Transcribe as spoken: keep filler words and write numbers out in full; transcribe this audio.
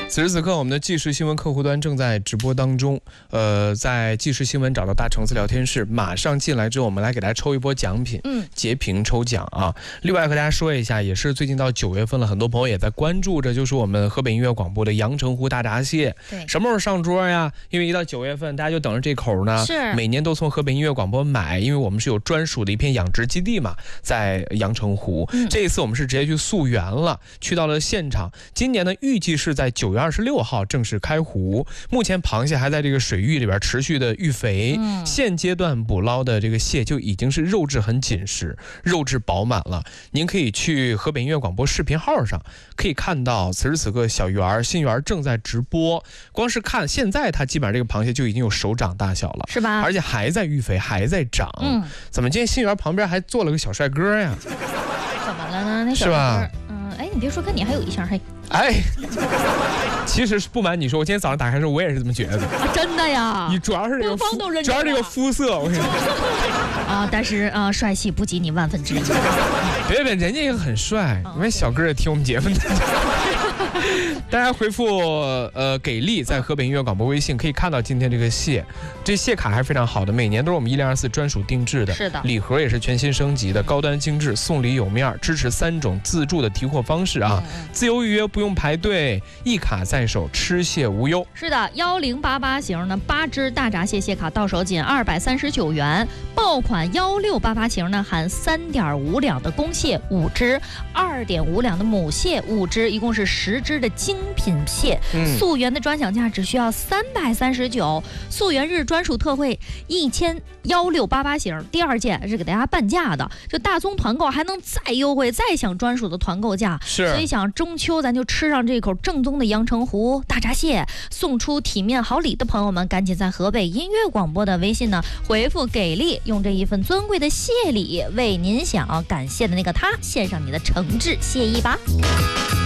此时此刻，我们的即时新闻客户端正在直播当中。呃，在即时新闻找到大橙子聊天室，马上进来之后，我们来给大家抽一波奖品，嗯，截屏抽奖啊。另外和大家说一下，也是最近到九月份了，很多朋友也在关注着，就是我们河北音乐广播的阳澄湖大闸蟹，对，什么时候上桌呀？因为一到九月份，大家就等着这口呢。是，每年都从河北音乐广播买，因为我们是有专属的一片养殖基地嘛，在阳澄湖。嗯、这一次我们是直接去溯源了，去到了现场。今年呢，预计是在九月二十六号正式开湖。目前螃蟹还在这个水域里边持续的育肥，嗯、现阶段捕捞的这个蟹就已经是肉质很紧实，肉质饱满了。您可以去河北音乐广播视频号上可以看到，此时此刻小园新园正在直播。光是看现在，它基本上这个螃蟹就已经有手掌大小了，是吧？而且还在育肥，还在长。嗯，怎么今天新园旁边还坐了个小帅哥呀？ 怎么了呢？那小帅哥是吧？嗯，哎，你别说，跟你还有一项还。 哎，其实不瞒你说，我今天早上打开的时候，我也是这么觉得。啊、 真的呀？ 你主要是这个肤，主要是这个肤色，我跟你说。 啊，但是啊，帅气不及你万分之一。 别别，人家也很帅，因为小哥也听我们节目的。大家回复呃给力，在河北音乐广播微信可以看到今天这个蟹，这蟹卡还是非常好的，每年都是我们一零二四专属定制的，是的，礼盒也是全新升级的，高端精致，送礼有面，支持三种自助的提货方式啊，嗯、自由预约不用排队，一卡在手，吃蟹无忧。 是的，幺零八八型呢，八只大闸蟹蟹卡到手仅二百三十九元，爆款幺六八八型呢含三点五两的公蟹五只，二点五两的母蟹五只，一共是十只的精品蟹，嗯、溯源的专享价只需要三百三十九，溯源日专属特惠一千幺六八八型，第二件是给大家半价的，就大宗团购还能再优惠，再享专属的团购价。是，所以想中秋咱就吃上这口正宗的阳澄湖大闸蟹，送出体面好礼的朋友们，赶紧在河北音乐广播的微信呢回复给力，用这一份尊贵的谢礼为您想感谢的那个他献上你的诚挚谢意吧。